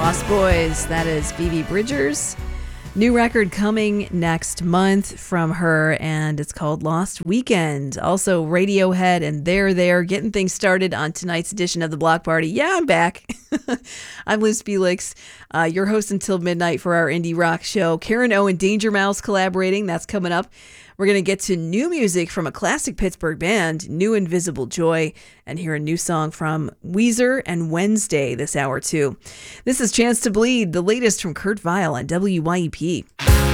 Lost Boys. That is Phoebe Bridgers. New record coming next month from her, and it's called Lost Weekend. Also, Radiohead and They're There, getting things started on tonight's edition of the Block Party. Yeah, I'm back. I'm Liz Felix, your host until midnight for our indie rock show. Karen O and Danger Mouse collaborating. That's coming up. We're going to get to new music from a classic Pittsburgh band, New Invisible Joy, and hear a new song from Weezer and Wednesday this hour, too. This is Chance to Bleed, the latest from Kurt Vile on WYEP.